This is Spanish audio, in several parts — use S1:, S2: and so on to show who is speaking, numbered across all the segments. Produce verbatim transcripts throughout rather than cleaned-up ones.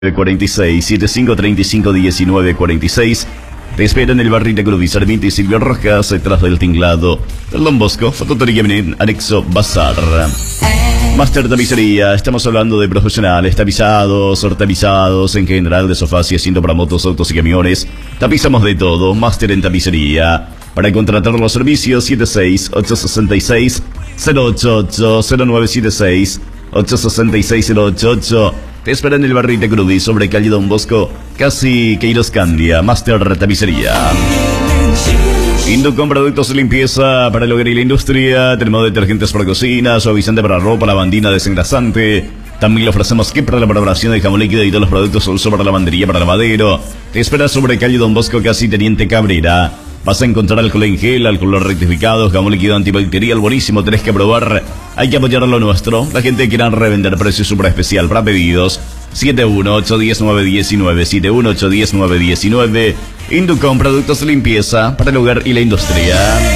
S1: cuarenta y seis, setenta y cinco treinta y cinco diecinueve cuarenta y seis. Te espera en el barrio de Cruz, Sarmiento y Silvio Rojas, detrás del tinglado del Don Bosco, fototería en anexo Bazar. Master Tapicería, estamos hablando de profesionales, tapizados, tapizados en general, de sofás y asiento para motos, autos y camiones. Tapizamos de todo. Master en Tapicería. Para contratar los servicios, siete seis ocho seis seis cero ocho ocho cero nueve siete seis ocho seis seis cero ocho ocho. Te espera en el barrio de Cruz, sobre calle Don Bosco, casi Queiros Candia. Master Tapicería. Inducom, productos de limpieza para el hogar y la industria. Tenemos detergentes para cocina, suavizante para ropa, lavandina, desengrasante. También le ofrecemos kit para la preparación de jamón líquido y todos los productos uso para lavandería, para lavadero. Te espera sobre calle Don Bosco, casi Teniente Cabrera. Vas a encontrar alcohol en gel, alcohol rectificado, jamón líquido antibacterial, buenísimo, tenés que probar. Hay que apoyar a lo nuestro. La gente que quiera revender, precio super especial para pedidos. siete uno ocho uno cero nueve uno nueve, siete uno ocho uno cero nueve uno nueve. Inducom, productos de limpieza para el hogar y la industria.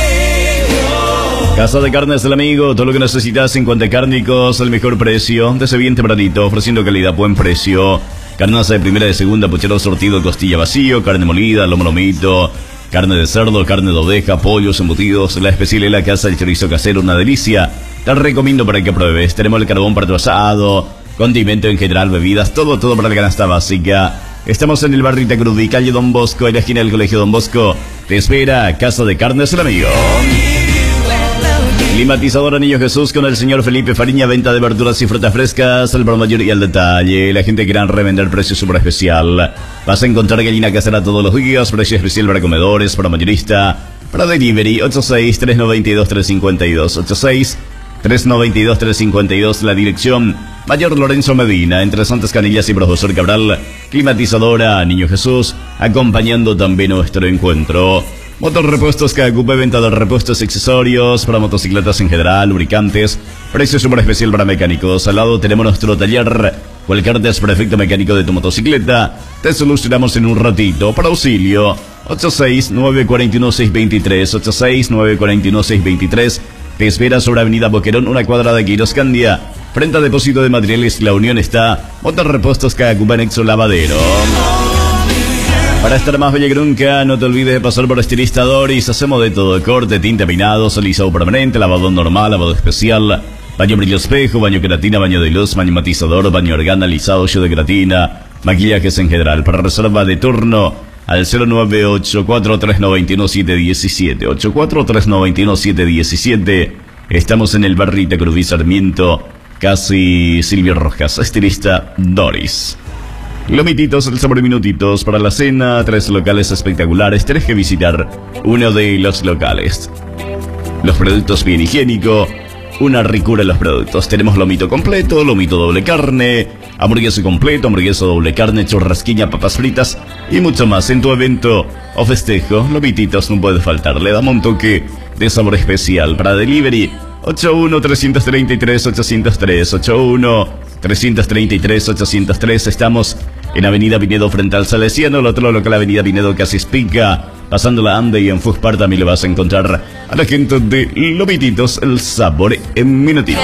S1: Casa de Carnes del Amigo, todo lo que necesitas en cuanto a cárnicos, al mejor precio, desde bien tempranito, ofreciendo calidad, buen precio. Carnaza de primera, de segunda, puchero sortido, costilla vacío, carne molida, lomo lomito, carne de cerdo, carne de oveja, pollos, embutidos, la especial en la casa, el chorizo casero, una delicia. Te recomiendo para que pruebes. Tenemos el carbón para tu asado, condimento en general, bebidas, todo, todo para la canasta básica. Estamos en el barrio de Cruz, calle Don Bosco, en la esquina del colegio Don Bosco. Te espera Casa de Carnes el Amigo. Climatizador Niño Jesús con el señor Felipe Fariña, venta de verduras y frutas frescas, al por mayor y al detalle. La gente quiere revender, precio super especial. Vas a encontrar gallina casera todos los días, precio especial para comedores, para mayorista, para delivery. Ocho seis tres nueve dos tres cinco dos, ocho seis tres nueve dos tres cinco dos. La dirección Mayor Lorenzo Medina, entre Santas Canillas y Profesor Cabral. Climatizadora Niño Jesús, acompañando también nuestro encuentro. Motor Repuestos Cacupe, venta de repuestos y accesorios para motocicletas en general, lubricantes, precio super especial para mecánicos. Al lado tenemos nuestro taller. Cualquier desperfecto mecánico de tu motocicleta, te solucionamos en un ratito. Para auxilio, ocho seis nueve cuatro uno seis dos tres, ocho seis nueve cuatro uno seis dos tres. Te espera sobre Avenida Boquerón, una cuadra de Queiros Candia. Frente a Depósito de Materiales La Unión está Motor Repuestos Cacupe, anexo Lavadero. Para estar más bella que nunca, no te olvides de pasar por Estilista Doris. Hacemos de todo: corte, tinta, peinado, alisado permanente, lavado normal, lavado especial, baño brillo espejo, baño queratina, baño de luz, baño matizador, baño organa, alisado, yo de queratina, maquillajes en general. Para reserva de turno, al cero nueve ocho cuatro tres nueve uno siete uno siete, ocho cuatro tres nueve uno siete uno siete. Estamos en el barrio de Cruz, Sarmiento, casi Silvio Rojas. Estilista Doris. Lomititos, el sabor de minutitos para la cena, tres locales espectaculares. Tenés que visitar uno de los locales. Los productos bien higiénicos, una ricura en los productos. Tenemos lomito completo, lomito doble carne, hamburguesa completo, hamburguesa doble carne, churrasquilla, papas fritas y mucho más. En tu evento o festejo, lomititos no puede faltar. Le damos un toque de sabor especial. Para delivery, ocho uno tres tres tres ocho cero tres, ocho uno tres tres tres ocho cero tres. Estamos en Avenida Pinedo frente al Salesiano, el otro local Avenida Pinedo casi Espica, pasando la Ande, y en Fuspar también le vas a encontrar a la gente de Lomititos, el sabor en minutitos.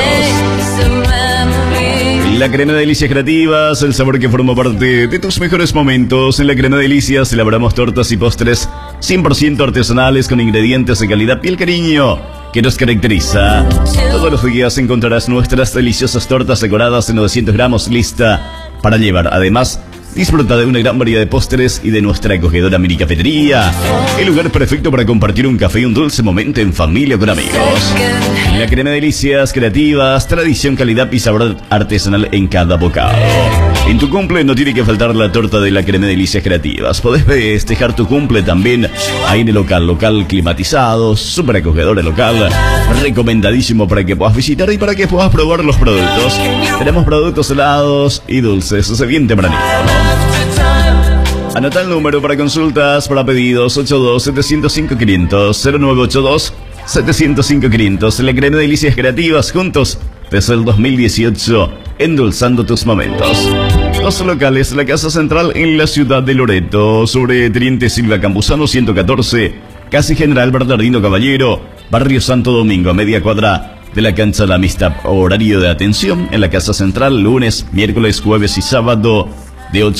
S1: La crema de delicias creativas, el sabor que forma parte de tus mejores momentos. En la crema de delicias elaboramos tortas y postres cien por ciento artesanales con ingredientes de calidad y el cariño que nos caracteriza. Todos los días encontrarás nuestras deliciosas tortas decoradas en novecientos gramos, lista para llevar. Además, disfruta de una gran variedad de postres y de nuestra acogedora mini cafetería, el lugar perfecto para compartir un café y un dulce momento en familia o con amigos. La crema de delicias creativas, tradición, calidad y sabor artesanal en cada bocado. En tu cumple no tiene que faltar la torta de la crema de delicias creativas. Podés festejar tu cumple también ahí en el local, local climatizado, súper acogedor el local, recomendadísimo para que puedas visitar y para que puedas probar los productos. Tenemos productos helados y dulces, se bien tempranito, ¿no? Anota el número para consultas, para pedidos: ocho dos siete cero cinco quinientos, cero nueve ocho dos siete cero cinco quinientos. La crema de delicias creativas, juntos desde el dos mil dieciocho, endulzando tus momentos. Los locales: la Casa Central en la ciudad de Loreto, sobre Teniente Silva Campuzano ciento catorce, casi General Bernardino Caballero, barrio Santo Domingo, a media cuadra de la cancha de la Amistad. Horario de atención en la Casa Central, lunes, miércoles, jueves y sábado, de